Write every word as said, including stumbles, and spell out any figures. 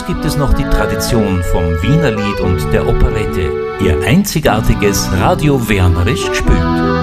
gibt es noch die Tradition vom Wienerlied und der Operette, ihr einzigartiges Radio Wernerisch gespielt.